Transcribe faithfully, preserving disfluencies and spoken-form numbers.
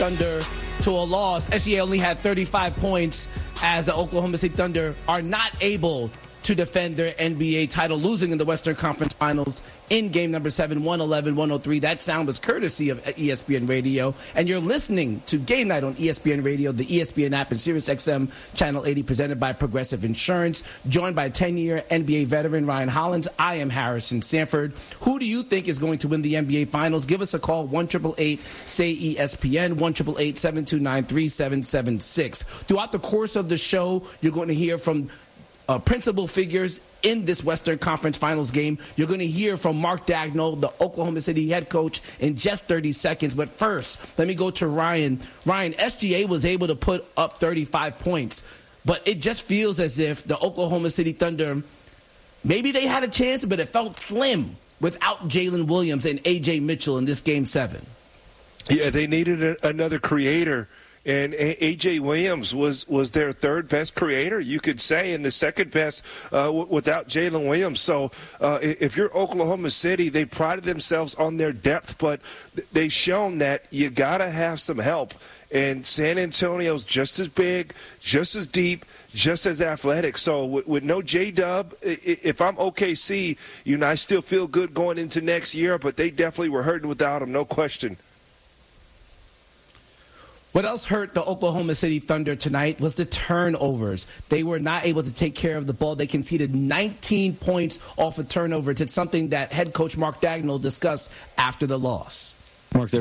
Thunder to a loss. S G A only had thirty-five points as the Oklahoma City Thunder are not able to defend their N B A title, losing in the Western Conference Finals in game number seven, one eleven one oh three. That sound was courtesy of E S P N Radio. And you're listening to Game Night on E S P N Radio, the E S P N app, and Sirius X M Channel eighty, presented by Progressive Insurance. Joined by ten-year N B A veteran Ryan Hollins, I am Harrison Sanford. Who do you think is going to win the N B A Finals? Give us a call, one eight eight eight, S A Y, E S P N, one eight eight eight, seven two nine, three seven seven six. Throughout the course of the show, you're going to hear from Uh, principal figures in this Western Conference Finals game. You're going to hear from Mark Daigneault, the Oklahoma City head coach, in just thirty seconds. But first, let me go to Ryan. Ryan, S G A was able to put up thirty-five points, but it just feels as if the Oklahoma City Thunder, maybe they had a chance, but it felt slim without Jalen Williams and A J Mitchell in this game seven. Yeah, they needed a, another creator. And A J Williams was, was their third best creator, you could say, and the second best uh, w- without Jalen Williams. So uh, if you're Oklahoma City, they prided themselves on their depth, but they've shown that you got to have some help. And San Antonio's just as big, just as deep, just as athletic. So with, with no J-Dub, if I'm O K C, you know, I still feel good going into next year, but they definitely were hurting without him, no question. What else hurt the Oklahoma City Thunder tonight was the turnovers. They were not able to take care of the ball. They conceded nineteen points off of turnovers. It's something that head coach Mark Daigneault discussed after the loss. Mark,